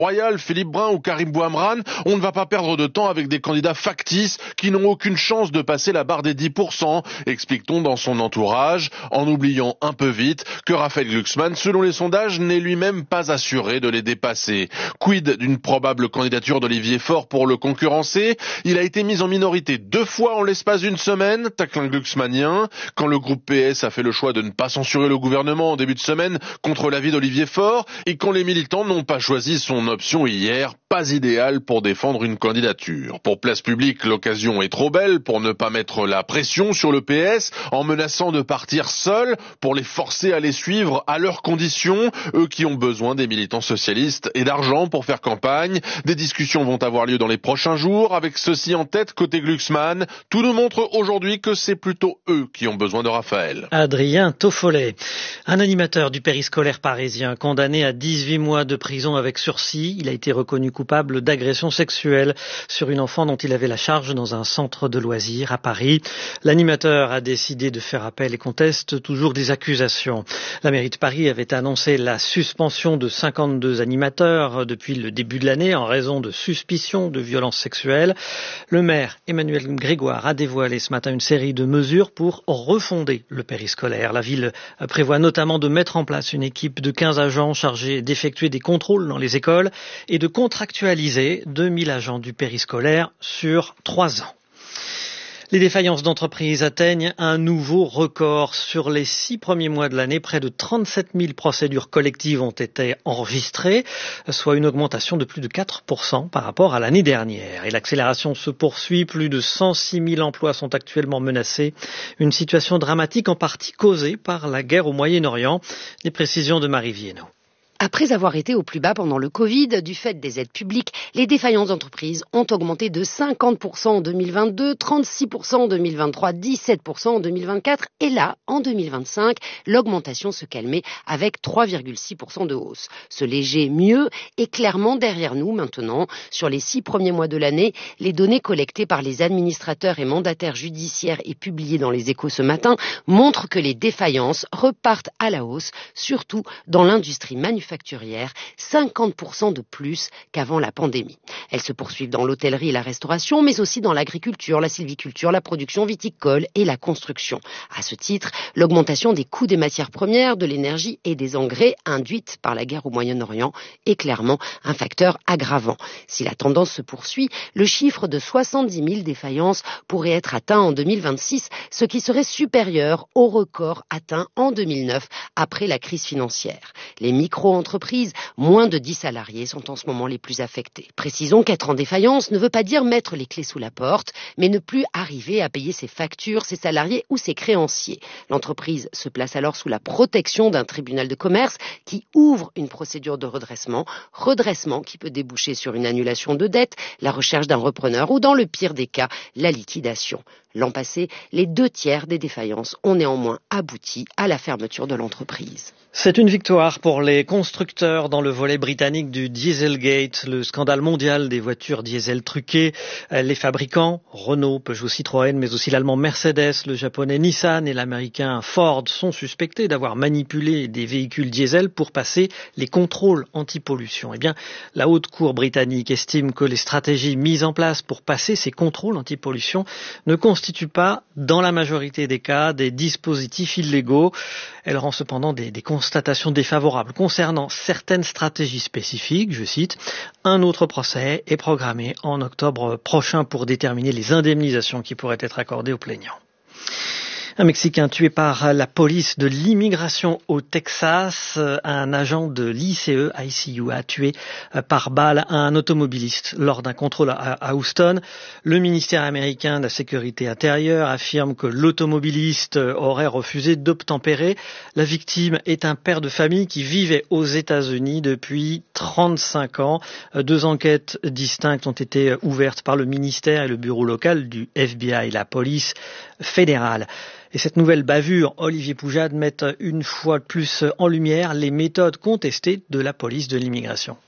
Royal, Philippe Brun ou Karim Bouamran, on ne va pas perdre de temps avec des candidats factices qui n'ont aucune chance de passer la barre des 10%, explique-t-on dans son entourage, en oubliant un peu vite que Raphaël Glucksmann, selon les sondages, n'est lui-même pas assuré de les dépasser. Quid d'une probable candidature d'Olivier Faure pour le concurrencer? Il a été mis en minorité 2 fois en l'espace d'une semaine, taclin glucksmannien, quand le groupe PS a fait le choix de ne pas censurer le gouvernement en début de semaine contre l'avis d'Olivier Faure, et quand les militants n'ont pas choisi son option hier, pas idéale pour défendre une candidature. Pour Place Publique, l'occasion est trop belle pour ne pas mettre la pression sur le PS en menaçant de partir seul pour les forcer à les suivre à leurs conditions, eux qui ont besoin des militants socialistes et d'argent pour faire campagne. Des discussions vont avoir lieu dans les prochains jours, avec ceci en tête côté Glucksmann. Tout nous montre aujourd'hui que c'est plutôt eux qui ont besoin de Raphaël. Adrien Toffolet, un animateur du périscolaire parisien condamné à 18 mois de prison avec sursis. Il a été reconnu coupable d'agression sexuelle sur une enfant dont il avait la charge dans un centre de loisirs à Paris. L'animateur a décidé de faire appel et conteste toujours des accusations. La mairie de Paris avait annoncé la suspension de 52 animateurs depuis le début de l'année en raison de suspicions de violences sexuelles. Le maire Emmanuel Grégoire a dévoilé ce matin une série de mesures pour refonder le périscolaire. La ville prévoit notamment de mettre en place une équipe de 15 agents chargés d'effectuer des contrôles dans les écoles et de contractualiser 2000 agents du périscolaire sur 3 ans. Les défaillances d'entreprises atteignent un nouveau record. Sur les 6 premiers mois de l'année, près de 37 000 procédures collectives ont été enregistrées, soit une augmentation de plus de 4% par rapport à l'année dernière. Et l'accélération se poursuit. Plus de 106 000 emplois sont actuellement menacés. Une situation dramatique en partie causée par la guerre au Moyen-Orient. Les précisions de Marie Viennot. Après avoir été au plus bas pendant le Covid, du fait des aides publiques, les défaillances d'entreprises ont augmenté de 50% en 2022, 36% en 2023, 17% en 2024 et là, en 2025, l'augmentation se calmait avec 3,6% de hausse. Ce léger mieux est clairement derrière nous maintenant. Sur les 6 premiers mois de l'année, les données collectées par les administrateurs et mandataires judiciaires et publiées dans les Échos ce matin montrent que les défaillances repartent à la hausse, surtout dans l'industrie manufacturière, 50% de plus qu'avant la pandémie. Elles se poursuivent dans l'hôtellerie et la restauration, mais aussi dans l'agriculture, la sylviculture, la production viticole et la construction. À ce titre, l'augmentation des coûts des matières premières, de l'énergie et des engrais induite par la guerre au Moyen-Orient est clairement un facteur aggravant. Si la tendance se poursuit, le chiffre de 70 000 défaillances pourrait être atteint en 2026, ce qui serait supérieur au record atteint en 2009 après la crise financière. Les micro-entreprises, moins de 10 salariés, sont en ce moment les plus affectées. Précisons qu'être en défaillance ne veut pas dire mettre les clés sous la porte, mais ne plus arriver à payer ses factures, ses salariés ou ses créanciers. L'entreprise se place alors sous la protection d'un tribunal de commerce qui ouvre une procédure de redressement qui peut déboucher sur une annulation de dette, la recherche d'un repreneur ou dans le pire des cas, la liquidation. L'an passé, les 2/3 des défaillances ont néanmoins abouti à la fermeture de l'entreprise. C'est une victoire pour les constructeurs dans le volet britannique du Dieselgate, le scandale mondial des voitures diesel truquées. Les fabricants, Renault, Peugeot, Citroën, mais aussi l'allemand Mercedes, le japonais Nissan et l'américain Ford sont suspectés d'avoir manipulé des véhicules diesel pour passer les contrôles anti-pollution. Eh bien, la haute cour britannique estime que les stratégies mises en place pour passer ces contrôles anti-pollution ne constituent pas, dans la majorité des cas, des dispositifs illégaux. Elle rend cependant des constatations défavorables concernant certaines stratégies spécifiques. Je cite, un autre procès est programmé en octobre prochain pour déterminer les indemnisations qui pourraient être accordées aux plaignants. Un Mexicain tué par la police de l'immigration au Texas. Un agent de l'ICE a tué par balle un automobiliste lors d'un contrôle à Houston. Le ministère américain de la Sécurité intérieure affirme que l'automobiliste aurait refusé d'obtempérer. La victime est un père de famille qui vivait aux États-Unis depuis 35 ans. 2 enquêtes distinctes ont été ouvertes par le ministère et le bureau local du FBI, la police fédérale. Et cette nouvelle bavure, Olivier Poujade, met une fois de plus en lumière les méthodes contestées de la police de l'immigration.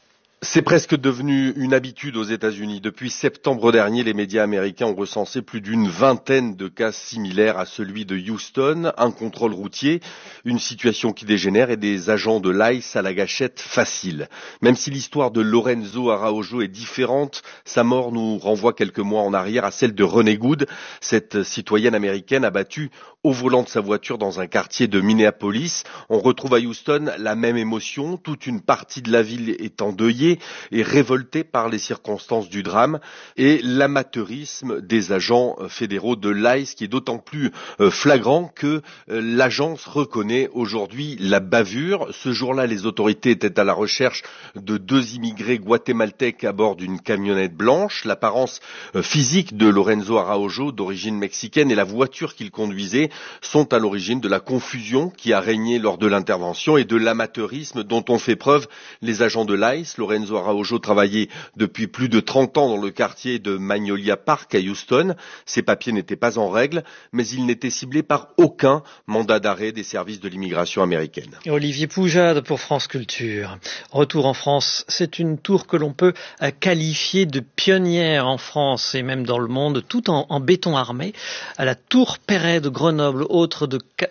C'est presque devenu une habitude aux États-Unis. Depuis septembre dernier, les médias américains ont recensé plus d'une vingtaine de cas similaires à celui de Houston. Un contrôle routier, une situation qui dégénère et des agents de l'ICE à la gâchette facile. Même si l'histoire de Lorenzo Araujo est différente, sa mort nous renvoie quelques mois en arrière à celle de Renee Good, cette citoyenne américaine abattue au volant de sa voiture dans un quartier de Minneapolis. On retrouve à Houston la même émotion. Toute une partie de la ville est endeuillée et révolté par les circonstances du drame et l'amateurisme des agents fédéraux de l'ICE qui est d'autant plus flagrant que l'agence reconnaît aujourd'hui la bavure. Ce jour-là, les autorités étaient à la recherche de 2 immigrés guatémaltèques à bord d'une camionnette blanche. L'apparence physique de Lorenzo Araujo, d'origine mexicaine, et la voiture qu'il conduisait sont à l'origine de la confusion qui a régné lors de l'intervention et de l'amateurisme dont ont fait preuve les agents de l'ICE. Lorenzo Araujo travaillait depuis plus de 30 ans dans le quartier de Magnolia Park à Houston. Ses papiers n'étaient pas en règle, mais il n'était ciblé par aucun mandat d'arrêt des services de l'immigration américaine. Olivier Poujade pour France Culture. Retour en France, c'est une tour que l'on peut qualifier de pionnière en France et même dans le monde, tout en béton armé. La tour Perret de Grenoble, haute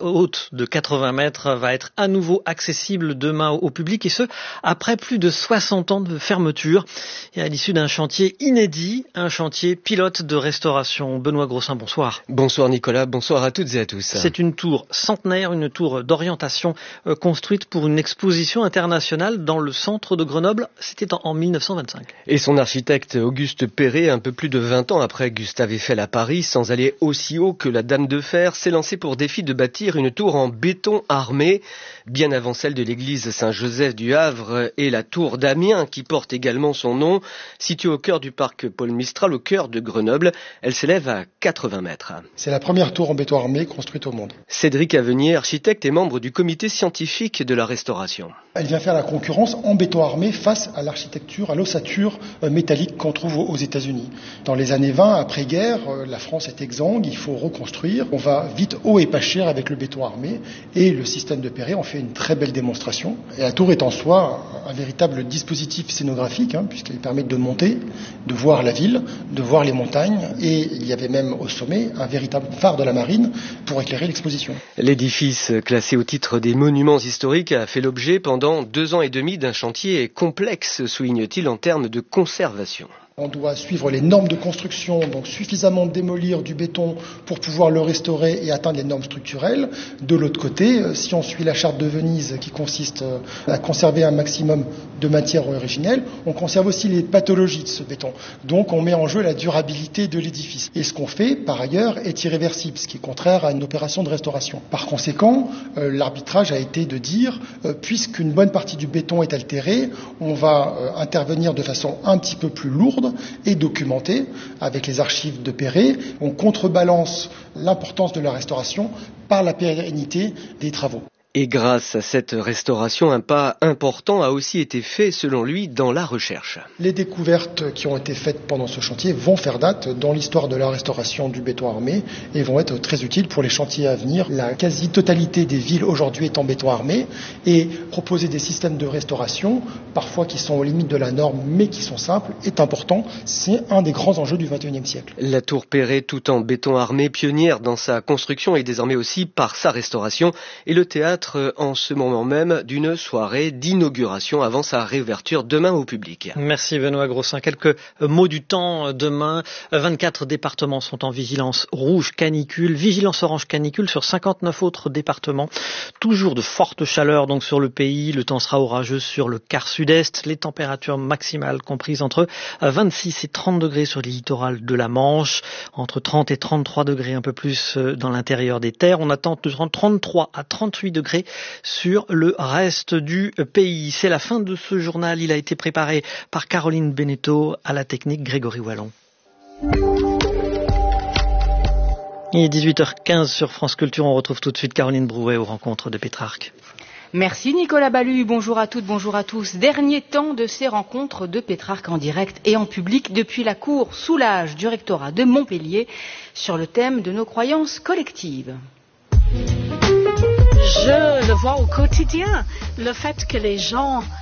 de 80 mètres, va être à nouveau accessible demain au public, et ce, après plus de 60 ans de fermeture et à l'issue d'un chantier inédit, un chantier pilote de restauration. Benoît Grossin, bonsoir. Bonsoir Nicolas, bonsoir à toutes et à tous. C'est une tour centenaire, une tour d'orientation construite pour une exposition internationale dans le centre de Grenoble. C'était en 1925. Et son architecte Auguste Perret, un peu plus de 20 ans après Gustave Eiffel à Paris, sans aller aussi haut que la Dame de Fer, s'est lancé pour défi de bâtir une tour en béton armé, bien avant celle de l'église Saint-Joseph du Havre et la tour d'Amiens, qui porte également son nom. Située au cœur du parc Paul Mistral, au cœur de Grenoble, elle s'élève à 80 mètres. C'est la première tour en béton armé construite au monde. Cédric Avenier, architecte et membre du comité scientifique de la restauration. Elle vient faire la concurrence en béton armé face à l'architecture, à l'ossature métallique qu'on trouve aux États-Unis. Dans les années 20, après-guerre, la France est exsangue, il faut reconstruire. On va vite haut et pas cher avec le béton armé, et le système de Perret en fait une très belle démonstration. Et la tour est en soi un véritable dispositif scénographique, puisqu'elle permet de monter, de voir la ville, de voir les montagnes, et il y avait même au sommet un véritable phare de la marine pour éclairer l'exposition. L'édifice, classé au titre des monuments historiques, a fait l'objet pendant 2 ans et demi d'un chantier complexe, souligne-t-il, en termes de conservation. On doit suivre les normes de construction, donc suffisamment démolir du béton pour pouvoir le restaurer et atteindre les normes structurelles. De l'autre côté, si on suit la charte de Venise qui consiste à conserver un maximum de matière originelle, on conserve aussi les pathologies de ce béton. Donc on met en jeu la durabilité de l'édifice. Et ce qu'on fait, par ailleurs, est irréversible, ce qui est contraire à une opération de restauration. Par conséquent, l'arbitrage a été de dire, puisqu'une bonne partie du béton est altérée, on va intervenir de façon un petit peu plus lourde et documenté avec les archives de Perret. On contrebalance l'importance de la restauration par la pérennité des travaux. Et grâce à cette restauration, un pas important a aussi été fait, selon lui, dans la recherche. Les découvertes qui ont été faites pendant ce chantier vont faire date dans l'histoire de la restauration du béton armé et vont être très utiles pour les chantiers à venir. La quasi-totalité des villes aujourd'hui est en béton armé, et proposer des systèmes de restauration, parfois qui sont aux limites de la norme mais qui sont simples, est important. C'est un des grands enjeux du XXIe siècle. La tour Perret, tout en béton armé, pionnière dans sa construction et désormais aussi par sa restauration, et le théâtre en ce moment même d'une soirée d'inauguration avant sa réouverture demain au public. Merci Benoît Grossin. Quelques mots du temps demain. 24 départements sont en vigilance rouge canicule, vigilance orange canicule sur 59 autres départements. Toujours de fortes chaleurs donc sur le pays. Le temps sera orageux sur le quart sud-est. Les températures maximales comprises entre 26 et 30 degrés sur les littorales de la Manche, entre 30 et 33 degrés un peu plus dans l'intérieur des terres. On attend de 33 à 38 degrés sur le reste du pays. C'est la fin de ce journal. Il a été préparé par Caroline Beneteau, à la technique Grégory Wallon. Il est 18h15 sur France Culture. On retrouve tout de suite Caroline Brouet aux rencontres de Pétrarque. Merci Nicolas Ballu, bonjour à toutes, bonjour à tous. Dernier temps de ces rencontres de Pétrarque en direct et en public depuis la cour Soulage du rectorat de Montpellier sur le thème de nos croyances collectives. Je le vois au quotidien, le fait que les gens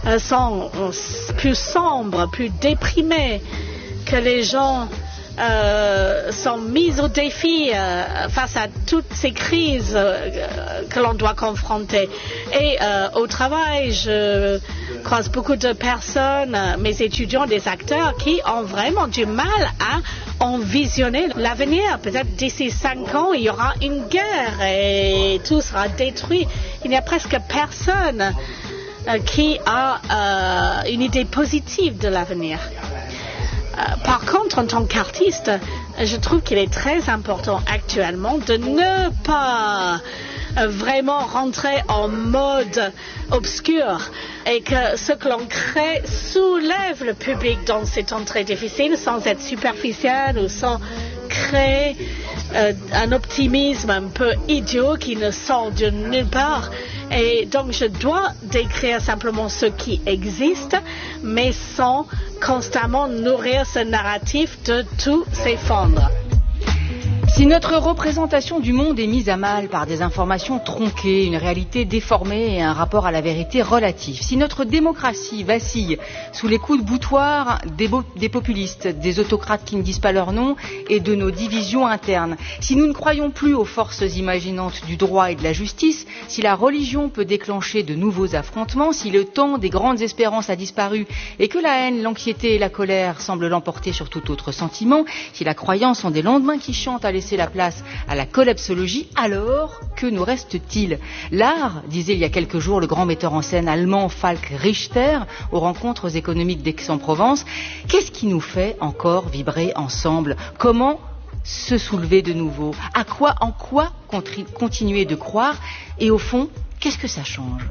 sont plus sombres, plus déprimés, que les gens sont mis au défi face à toutes ces crises que l'on doit confronter. Et au travail, je croise beaucoup de personnes, mes étudiants, des acteurs, qui ont vraiment du mal à envisionner l'avenir. Peut-être d'ici 5 ans, il y aura une guerre et tout sera détruit. Il n'y a presque personne qui a une idée positive de l'avenir. Par contre, en tant qu'artiste, je trouve qu'il est très important actuellement de ne pas vraiment rentrer en mode obscur et que ce que l'on crée soulève le public dans ces temps très difficiles sans être superficiel ou sans créer un optimisme un peu idiot qui ne sort de nulle part. Et donc je dois décrire simplement ce qui existe, mais sans constamment nourrir ce narratif de tout s'effondre. Si notre représentation du monde est mise à mal par des informations tronquées, une réalité déformée et un rapport à la vérité relatif, si notre démocratie vacille sous les coups de boutoir des populistes, des autocrates qui ne disent pas leur nom et de nos divisions internes, si nous ne croyons plus aux forces imaginantes du droit et de la justice, si la religion peut déclencher de nouveaux affrontements, si le temps des grandes espérances a disparu et que la haine, l'anxiété et la colère semblent l'emporter sur tout autre sentiment, si la croyance en des lendemains qui chantent a laissé la place à la collapsologie, alors que nous reste-t-il? L'art, disait il y a quelques jours le grand metteur en scène allemand Falk Richter aux rencontres économiques d'Aix-en-Provence, qu'est-ce qui nous fait encore vibrer ensemble? Comment se soulever de nouveau? En quoi continuer de croire? Et au fond, qu'est-ce que ça change?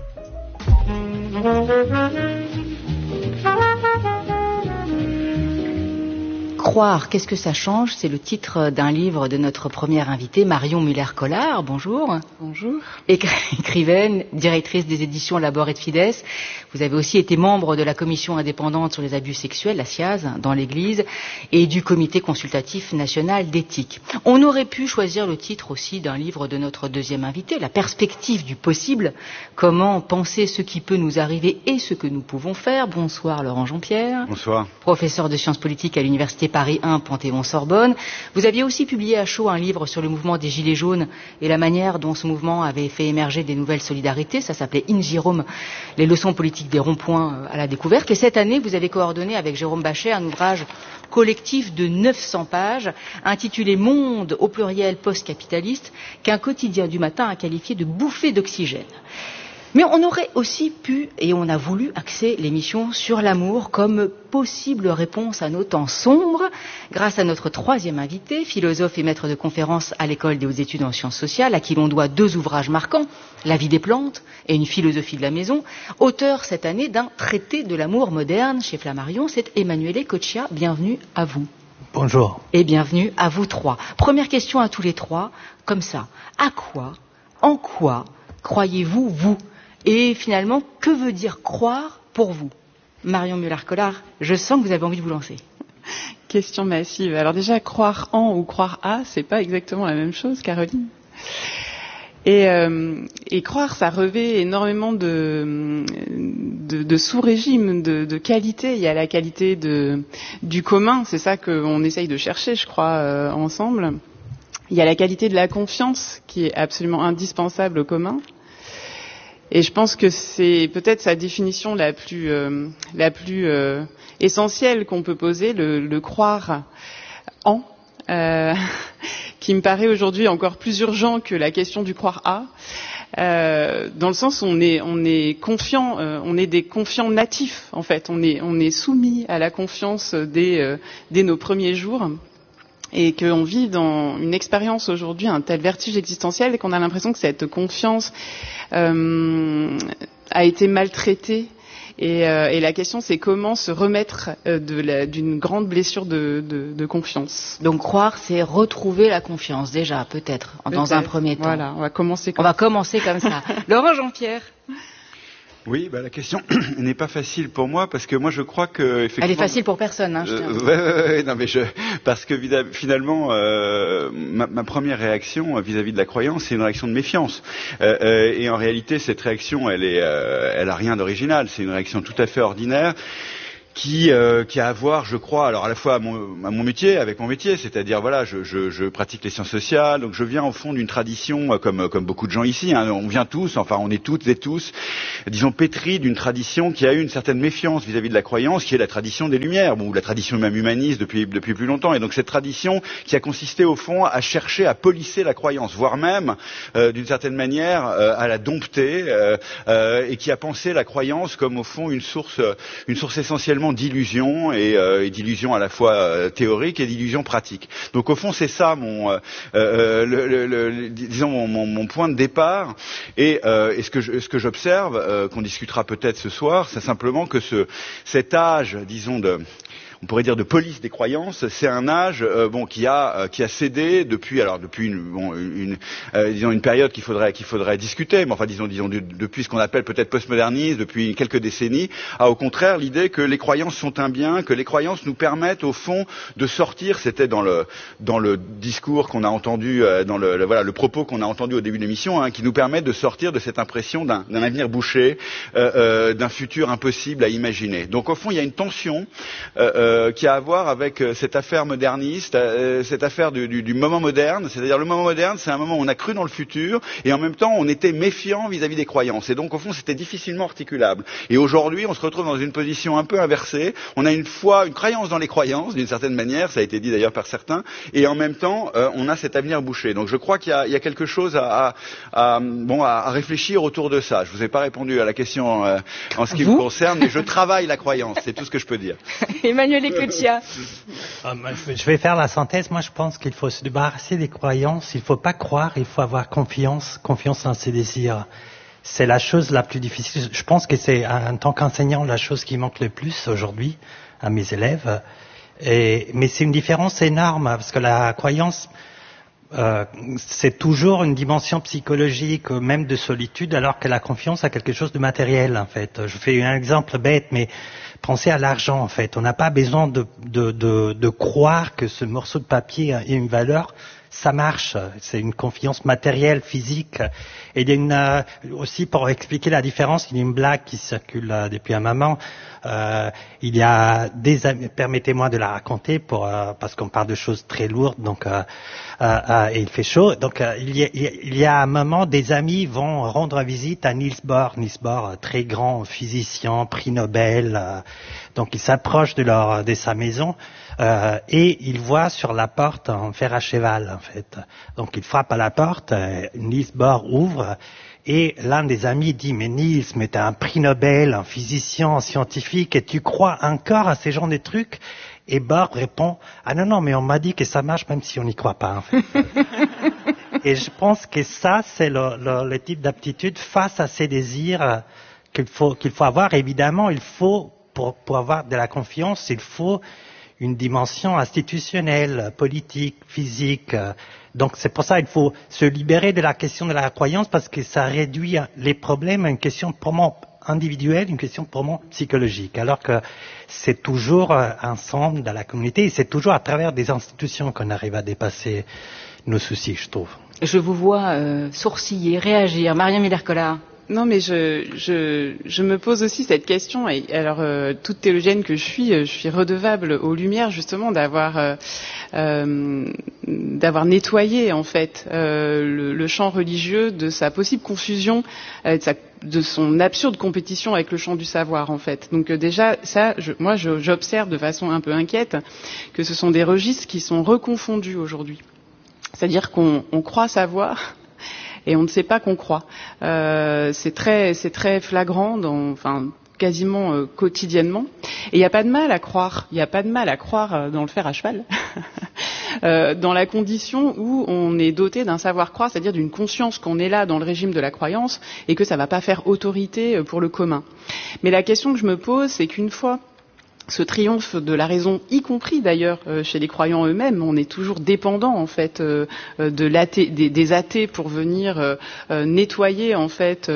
Croire, qu'est-ce que ça change? C'est le titre d'un livre de notre première invitée, Marion Muller-Collard. Bonjour. Bonjour. Écrivaine, directrice des éditions Labor et de Fides. Vous avez aussi été membre de la commission indépendante sur les abus sexuels, la SIAZ, dans l'Église, et du comité consultatif national d'éthique. On aurait pu choisir le titre aussi d'un livre de notre deuxième invitée, La perspective du possible. Comment penser ce qui peut nous arriver et ce que nous pouvons faire. Bonsoir Laurent Jean-Pierre. Bonsoir. Professeur de sciences politiques à l'université Paris 1, Panthéon-Sorbonne. vous aviez aussi publié à chaud un livre sur le mouvement des Gilets jaunes et la manière dont ce mouvement avait fait émerger des nouvelles solidarités. Ça s'appelait In Jérôme, les leçons politiques des ronds-points à la découverte. Et cette année, vous avez coordonné avec Jérôme Bachet un ouvrage collectif de 900 pages intitulé Monde au pluriel post-capitaliste, qu'un quotidien du matin a qualifié de bouffée d'oxygène. Mais on aurait aussi pu, et on a voulu, axer l'émission sur l'amour comme possible réponse à nos temps sombres, grâce à notre troisième invité, philosophe et maître de conférences à l'École des hautes études en sciences sociales, à qui l'on doit 2 ouvrages marquants, La vie des plantes et Une philosophie de la maison, auteur cette année d'un traité de l'amour moderne chez Flammarion. C'est Emanuele Coccia. Bienvenue à vous. Bonjour. Et bienvenue à vous trois. Première question à tous les trois, comme ça. En quoi croyez-vous, vous? Et finalement, que veut dire croire pour vous? Marion Muller-Collard, je sens que vous avez envie de vous lancer. Question massive. Alors déjà, croire en ou croire à, c'est pas exactement la même chose, Caroline. Et croire, ça revêt énormément de sous-régimes, de qualité. Il y a la qualité du commun, c'est ça qu'on essaye de chercher, je crois, ensemble. Il y a la qualité de la confiance, qui est absolument indispensable au commun. Et je pense que c'est peut-être sa définition la plus essentielle qu'on peut poser, le croire en, qui me paraît aujourd'hui encore plus urgent que la question du croire à, dans le sens où on est confiant, on est des confiants natifs en fait, on est soumis à la confiance dès nos premiers jours. Et qu'on vit dans une expérience aujourd'hui, un tel vertige existentiel, et qu'on a l'impression que cette confiance a été maltraitée. Et la question, c'est comment se remettre d'une grande blessure de confiance. Donc croire, c'est retrouver la confiance, déjà, peut-être. Dans un premier temps. Voilà, on va commencer comme ça. Laurent Jean-Pierre. Oui, la question n'est pas facile pour moi parce que moi je crois que effectivement. Elle est facile pour personne, hein. Parce que finalement ma première réaction vis-à-vis de la croyance, c'est une réaction de méfiance. Et en réalité, cette réaction, elle a rien d'original. C'est une réaction tout à fait ordinaire. Qui a à voir, je crois, alors à la fois à mon métier, avec mon métier, c'est-à-dire voilà, je pratique les sciences sociales, donc je viens au fond d'une tradition, comme beaucoup de gens ici, hein, on vient tous, enfin on est toutes et tous, disons pétris d'une tradition qui a eu une certaine méfiance vis-à-vis de la croyance, qui est la tradition des Lumières, ou la tradition même humaniste depuis plus longtemps, et donc cette tradition qui a consisté au fond à chercher à polisser la croyance, voire même d'une certaine manière à la dompter, et qui a pensé la croyance comme au fond une source essentiellement d'illusions et d'illusions à la fois théoriques et d'illusions pratiques. Donc au fond c'est ça disons mon point de départ et ce que j'observe, qu'on discutera peut-être ce soir, c'est simplement que cet âge, disons on pourrait dire de police des croyances, c'est un âge qui a cédé depuis une période qu'il faudrait discuter, mais enfin disons depuis ce qu'on appelle peut-être postmodernisme, depuis quelques décennies, à au contraire l'idée que les croyances sont un bien, que les croyances nous permettent au fond de sortir, c'était dans le discours qu'on a entendu, le propos qu'on a entendu au début de l'émission, hein, qui nous permettent de sortir de cette impression d'un avenir bouché, d'un futur impossible à imaginer. Donc au fond il y a une tension qui a à voir avec cette affaire moderniste, cette affaire du moment moderne. C'est-à-dire le moment moderne, c'est un moment où on a cru dans le futur et en même temps on était méfiant vis-à-vis des croyances. Et donc au fond c'était difficilement articulable. Et aujourd'hui on se retrouve dans une position un peu inversée. On a une croyance dans les croyances, d'une certaine manière, ça a été dit d'ailleurs par certains, et en même temps on a cet avenir bouché. Donc je crois qu'il y a quelque chose à réfléchir autour de ça. Je vous ai pas répondu à la question en ce qui me concerne, mais je travaille la croyance, c'est tout ce que je peux dire. Emmanuel Lecluccia. Je vais faire la synthèse. Moi, je pense qu'il faut se débarrasser des croyances. Il ne faut pas croire, il faut avoir confiance en ses désirs. C'est la chose la plus difficile. Je pense que c'est, en tant qu'enseignant, la chose qui manque le plus aujourd'hui à mes élèves. Mais c'est une différence énorme, parce que la croyance, c'est toujours une dimension psychologique, même de solitude, alors que la confiance a quelque chose de matériel, en fait. Je fais un exemple bête, mais pensez à l'argent, en fait. On n'a pas besoin de croire que ce morceau de papier a une valeur. Ça marche. C'est une confiance matérielle, physique. Et il y a aussi, pour expliquer la différence, il y a une blague qui circule depuis un moment. Il y a des amis, permettez-moi de la raconter parce qu'on parle de choses très lourdes, donc et il fait chaud. Donc il y a un moment, des amis vont rendre visite à Niels Bohr, très grand physicien, prix Nobel. Donc ils s'approchent de sa maison et ils voient sur la porte un fer à cheval, en fait. Donc ils frappent à la porte, Niels Bohr ouvre. Et l'un des amis dit, mais Niels, mais t'es un prix Nobel, un physicien, un scientifique, et tu crois encore à ces genres de trucs? Et Bohr répond, ah non, mais on m'a dit que ça marche même si on n'y croit pas, en fait. Et je pense que ça, c'est le type d'aptitude face à ces désirs qu'il faut avoir. Évidemment, il faut, pour avoir de la confiance, il faut une dimension institutionnelle, politique, physique. Donc c'est pour ça qu'il faut se libérer de la question de la croyance, parce que ça réduit les problèmes à une question purement individuelle, une question purement psychologique, alors que c'est toujours ensemble dans la communauté et c'est toujours à travers des institutions qu'on arrive à dépasser nos soucis, je trouve. Je vous vois sourciller, réagir. Maria Miller-Collard. Non, mais je me pose aussi cette question. Et alors, toute théologienne que je suis redevable aux Lumières justement d'avoir nettoyé en fait le champ religieux de sa possible confusion, de son absurde compétition avec le champ du savoir en fait. Donc déjà, ça, j'observe de façon un peu inquiète que ce sont des registres qui sont reconfondus aujourd'hui. C'est-à-dire qu'on croit savoir. Et on ne sait pas qu'on croit. C'est très flagrant, quasiment quotidiennement. Et il n'y a pas de mal à croire. Il n'y a pas de mal à croire dans le fer à cheval. Dans la condition où on est doté d'un savoir-croire, c'est-à-dire d'une conscience qu'on est là dans le régime de la croyance et que ça ne va pas faire autorité pour le commun. Mais la question que je me pose, c'est qu'une fois ce triomphe de la raison, y compris d'ailleurs chez les croyants eux-mêmes. On est toujours dépendant en fait des athées pour venir nettoyer en fait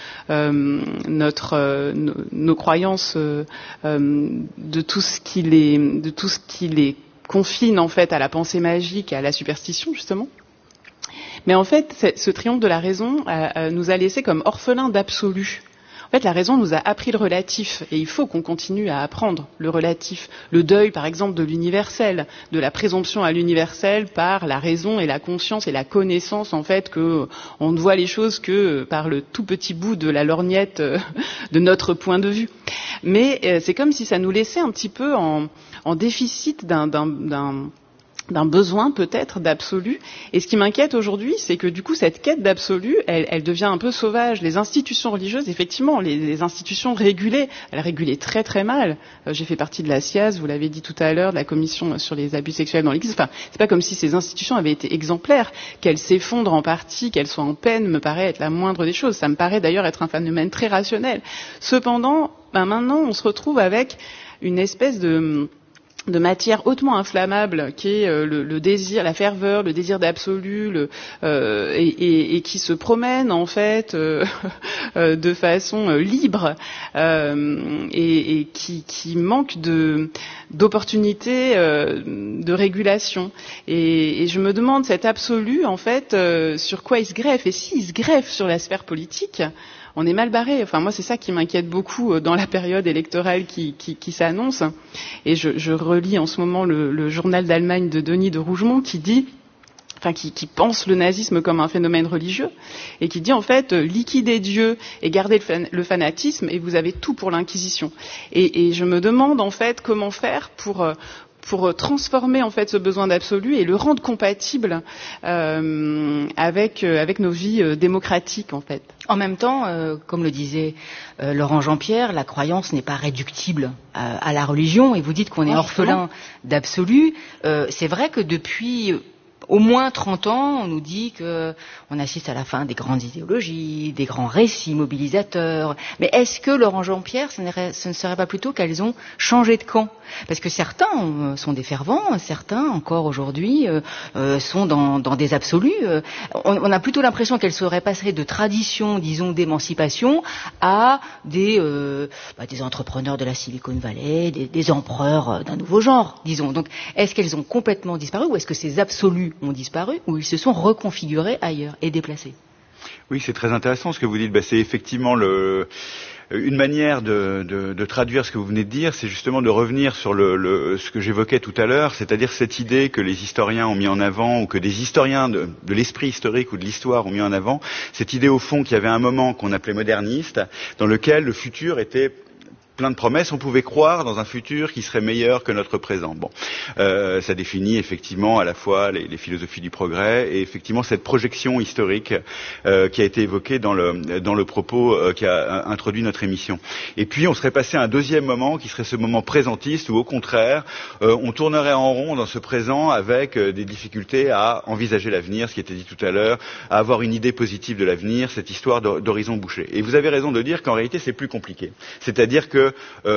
nos croyances de tout ce qui les confine en fait à la pensée magique et à la superstition justement. Mais en fait, ce triomphe de la raison nous a laissés comme orphelins d'absolu. En fait, la raison nous a appris le relatif, et il faut qu'on continue à apprendre le relatif. Le deuil, par exemple, de l'universel, de la présomption à l'universel par la raison et la conscience et la connaissance, en fait, que on ne voit les choses que par le tout petit bout de la lorgnette de notre point de vue. Mais c'est comme si ça nous laissait un petit peu en déficit d'un besoin peut-être d'absolu. Et ce qui m'inquiète aujourd'hui, c'est que du coup cette quête d'absolu, elle devient un peu sauvage. Les institutions religieuses, effectivement, les institutions régulées, elles régulaient très très mal. J'ai fait partie de la SIAZ, vous l'avez dit tout à l'heure, de la commission sur les abus sexuels dans l'Église. Enfin, c'est pas comme si ces institutions avaient été exemplaires. Qu'elles s'effondrent en partie, qu'elles soient en peine, me paraît être la moindre des choses. Ça me paraît d'ailleurs être un phénomène très rationnel. Cependant, maintenant, on se retrouve avec une espèce de matière hautement inflammable qui est le désir, la ferveur, le désir d'absolu, et qui se promène en fait de façon libre et qui manque d'opportunités de régulation. Et je me demande cet absolu en fait sur quoi il se greffe, et s'il se greffe sur la sphère politique, on est mal barré. Enfin, moi, c'est ça qui m'inquiète beaucoup dans la période électorale qui s'annonce. Et je relis en ce moment le journal d'Allemagne de Denis de Rougemont qui dit, qui pense le nazisme comme un phénomène religieux, et qui dit en fait liquider Dieu et garder le fanatisme, et vous avez tout pour l'Inquisition. Et je me demande en fait comment faire pour transformer en fait ce besoin d'absolu et le rendre compatible avec nos vies démocratiques en fait. En même temps, comme le disait Laurent Jean-Pierre, la croyance n'est pas réductible à la religion, et vous dites qu'on est orphelin d'absolu. C'est vrai que depuis au moins 30 ans, on nous dit qu'on assiste à la fin des grandes idéologies, des grands récits mobilisateurs. Mais est-ce que, Laurent Jean-Pierre, ce ne serait pas plutôt qu'elles ont changé de camp ? Parce que certains sont des fervents, certains, encore aujourd'hui, sont dans des absolus. On a plutôt l'impression qu'elles seraient passées de tradition, disons, d'émancipation à des entrepreneurs de la Silicon Valley, des empereurs d'un nouveau genre, disons. Donc, est-ce qu'elles ont complètement disparu, ou est-ce que ces absolus ont disparu, ou ils se sont reconfigurés ailleurs et déplacés? Oui, c'est très intéressant ce que vous dites. C'est effectivement une manière de traduire ce que vous venez de dire, c'est justement de revenir sur ce que j'évoquais tout à l'heure, c'est-à-dire cette idée que les historiens ont mis en avant, ou que des historiens de l'esprit historique ou de l'histoire ont mis en avant, cette idée au fond qu'il y avait un moment qu'on appelait moderniste, dans lequel le futur était plein de promesses, on pouvait croire dans un futur qui serait meilleur que notre présent. Bon, ça définit effectivement à la fois les philosophies du progrès et effectivement cette projection historique qui a été évoquée dans le propos qui a introduit notre émission. Et puis on serait passé à un deuxième moment qui serait ce moment présentiste où au contraire on tournerait en rond dans ce présent avec des difficultés à envisager l'avenir, ce qui était dit tout à l'heure, à avoir une idée positive de l'avenir, cette histoire d'horizon bouché. Et vous avez raison de dire qu'en réalité c'est plus compliqué. C'est-à-dire que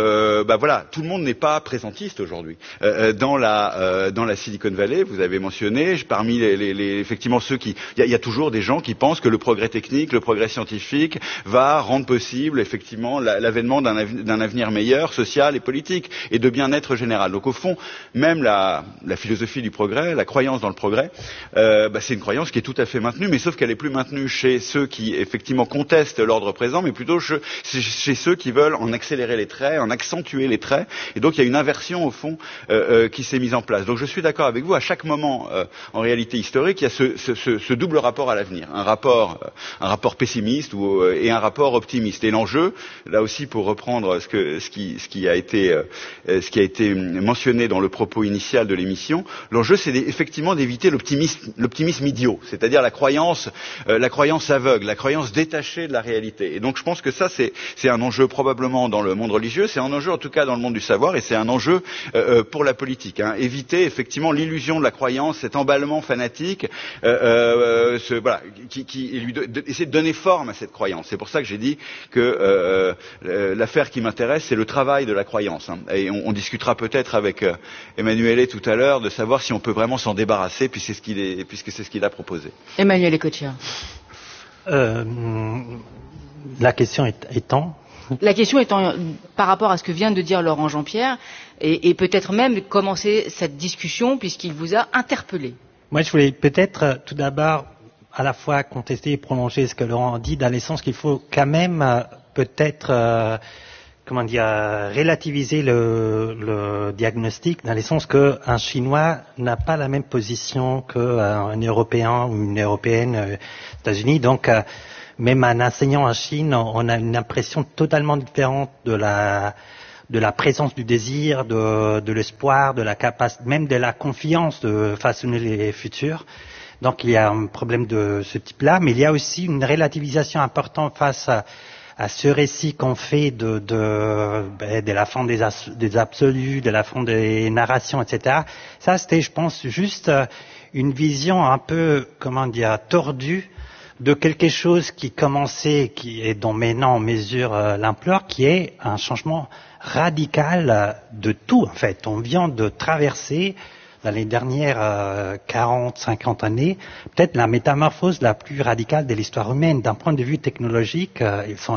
tout le monde n'est pas présentiste aujourd'hui. Dans la Silicon Valley, vous avez mentionné, parmi effectivement ceux il y a toujours des gens qui pensent que le progrès technique, le progrès scientifique va rendre possible effectivement l'avènement d'un avenir meilleur, social et politique, et de bien-être général. Donc au fond, même la philosophie du progrès, la croyance dans le progrès, c'est une croyance qui est tout à fait maintenue, mais sauf qu'elle est plus maintenue chez ceux qui effectivement contestent l'ordre présent, mais plutôt chez ceux qui veulent en accélérer les traits, en accentuer les traits, et donc il y a une inversion au fond qui s'est mise en place. Donc je suis d'accord avec vous, à chaque moment en réalité historique, il y a ce double rapport à l'avenir, un rapport pessimiste et un rapport optimiste. Et l'enjeu, là aussi pour reprendre ce qui a été mentionné dans le propos initial de l'émission, l'enjeu c'est effectivement d'éviter l'optimisme idiot, c'est-à-dire la croyance aveugle, la croyance détachée de la réalité. Et donc je pense que ça c'est un enjeu probablement dans le monde monde religieux, c'est un enjeu en tout cas dans le monde du savoir, et c'est un enjeu pour la politique. Éviter effectivement l'illusion de la croyance, cet emballement fanatique, essayer de donner forme à cette croyance. C'est pour ça que j'ai dit que l'affaire qui m'intéresse, c'est le travail de la croyance. Et on discutera peut-être avec Emmanuel tout à l'heure de savoir si on peut vraiment s'en débarrasser, puisque c'est ce qu'il a proposé. Emmanuel Ecottia. La question étant... La question étant, par rapport à ce que vient de dire Laurent Jean-Pierre, et peut-être même commencer cette discussion puisqu'il vous a interpellé. Moi, je voulais peut-être tout d'abord à la fois contester et prolonger ce que Laurent dit, dans le sens qu'il faut quand même peut-être relativiser le diagnostic, dans le sens qu'un Chinois n'a pas la même position qu'un Européen ou une Européenne aux États-Unis. Donc, même en enseignant en Chine, on a une impression totalement différente de la présence du désir, de l'espoir, de la capacité, même de la confiance de façonner les futurs. Donc, il y a un problème de ce type-là, mais il y a aussi une relativisation importante face à ce récit qu'on fait de la fin des absolus, de la fin des narrations, etc. Ça, c'était, je pense, juste une vision un peu, tordue de quelque chose qui commençait, et dont maintenant on mesure l'ampleur, qui est un changement radical de tout, en fait. On vient de traverser, dans les dernières 40, 50 années, peut-être la métamorphose la plus radicale de l'histoire humaine. D'un point de vue technologique, ils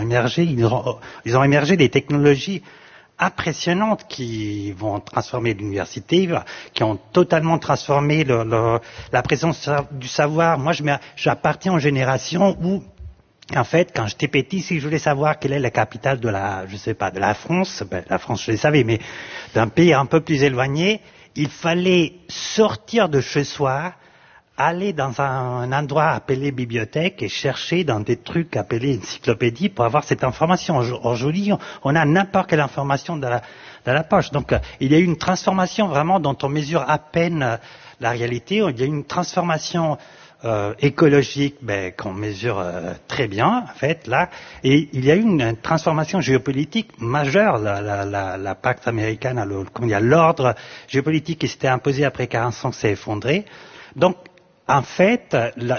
ont émergé des technologies impressionnantes qui vont transformer l'université, qui ont totalement transformé la présence du savoir. Moi, j'appartiens aux générations où, en fait, quand j'étais petit, si je voulais savoir quelle est la capitale de la France, la France, je le savais, mais d'un pays un peu plus éloigné, il fallait sortir de chez soi, aller dans un endroit appelé bibliothèque et chercher dans des trucs appelés encyclopédie pour avoir cette information. Aujourd'hui, on a n'importe quelle information dans la poche. Donc, il y a eu une transformation vraiment dont on mesure à peine la réalité. Il y a eu une transformation écologique qu'on mesure très bien, en fait, là. Et il y a eu une transformation géopolitique majeure. La Pax Americana, l'ordre géopolitique qui s'était imposé après 1945 s'est effondré. Donc, en fait,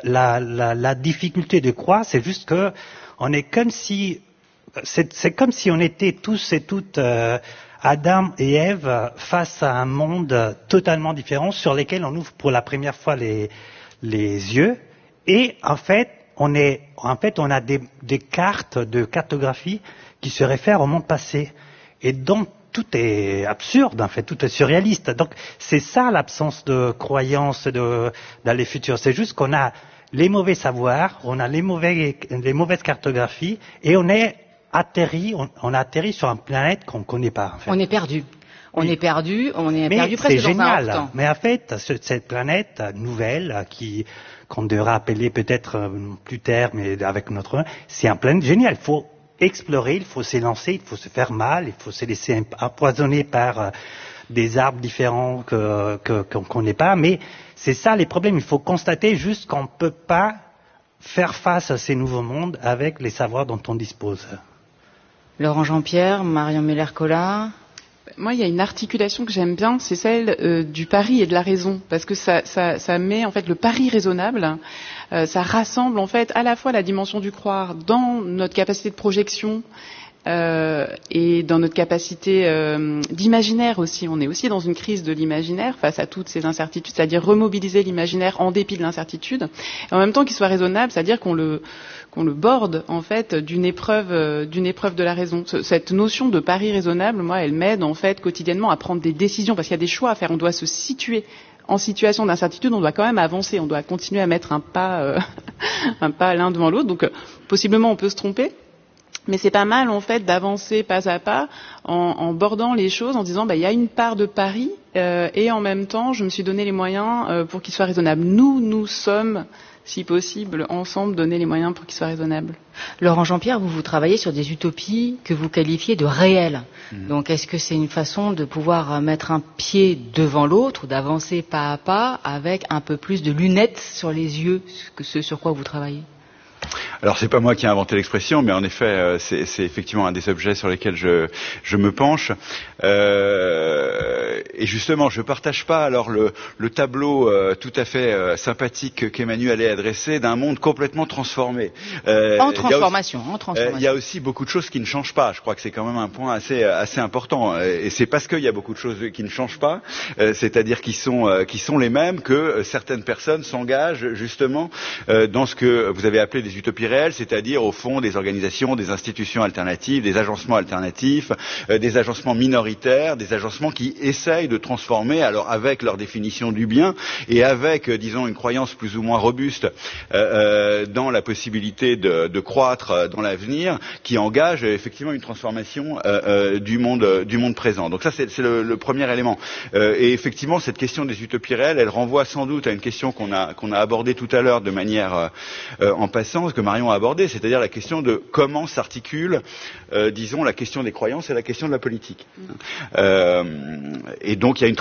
la difficulté de croire, c'est juste que on est comme si, c'est comme si on était tous et toutes Adam et Ève face à un monde totalement différent sur lesquels on ouvre pour la première fois les yeux, et en fait on a des cartes de cartographie qui se réfèrent au monde passé, et donc tout est absurde, en fait, tout est surréaliste. Donc c'est ça l'absence de croyance dans les futurs. C'est juste qu'on a les mauvais savoirs, on a les mauvaises cartographies, et on a atterri sur une planète qu'on ne connaît pas, en fait. On est perdu. On est perdu presque c'est dans génial. un temps. Mais en fait, cette planète nouvelle qu'on devra appeler peut-être plus tard, mais avec notre nom, c'est une planète géniale. Il faut explorer, il faut s'élancer, il faut se faire mal, il faut se laisser empoisonner par des arbres différents qu'on ne connaît pas. Mais c'est ça les problèmes. Il faut constater juste qu'on ne peut pas faire face à ces nouveaux mondes avec les savoirs dont on dispose. Laurent Jean-Pierre, Marion Muller-Collard. Moi, il y a une articulation que j'aime bien, c'est celle du pari et de la raison, parce que ça met en fait le pari raisonnable, ça rassemble en fait à la fois la dimension du croire dans notre capacité de projection et dans notre capacité d'imaginaire aussi. On est aussi dans une crise de l'imaginaire face à toutes ces incertitudes, c'est-à-dire remobiliser l'imaginaire en dépit de l'incertitude, et en même temps qu'il soit raisonnable, c'est-à-dire qu'on le borde en fait d'une épreuve de la raison. Cette notion de pari raisonnable, moi, elle m'aide en fait quotidiennement à prendre des décisions, parce qu'il y a des choix à faire. On doit se situer en situation d'incertitude, on doit quand même avancer, on doit continuer à mettre un pas l'un devant l'autre. Donc possiblement on peut se tromper, mais c'est pas mal en fait d'avancer pas à pas en bordant les choses, en disant il y a une part de pari et en même temps je me suis donné les moyens pour qu'il soit raisonnable. Nous sommes, si possible, ensemble, donner les moyens pour qu'ils soient raisonnables. Laurent Jean-Pierre, vous travaillez sur des utopies que vous qualifiez de réelles. Donc, est-ce que c'est une façon de pouvoir mettre un pied devant l'autre, ou d'avancer pas à pas avec un peu plus de lunettes sur les yeux, ce sur quoi vous travaillez? Alors c'est pas moi qui ai inventé l'expression, mais en effet c'est effectivement un des objets sur lesquels je me penche. Et justement, je partage pas alors le tableau tout à fait sympathique qu'Emmanuel a adressé d'un monde complètement transformé. En transformation. Il y a aussi beaucoup de choses qui ne changent pas. Je crois que c'est quand même un point assez important. Et c'est parce qu'il y a beaucoup de choses qui ne changent pas, c'est-à-dire qui sont les mêmes, que certaines personnes s'engagent justement dans ce que vous avez appelé des utopies réelles, c'est-à-dire au fond des organisations, des institutions alternatives, des agencements alternatifs, des agencements minoritaires, des agencements qui essayent de transformer, alors avec leur définition du bien et avec, disons, une croyance plus ou moins robuste dans la possibilité de croître dans l'avenir, qui engage effectivement une transformation du monde présent. Donc ça, c'est le premier élément. Et effectivement, cette question des utopies réelles, elle renvoie sans doute à une question qu'on a abordée tout à l'heure de manière en passant, que Marion a abordée, c'est-à-dire la question de comment s'articule, disons, la question des croyances et la question de la politique. Et donc il y a une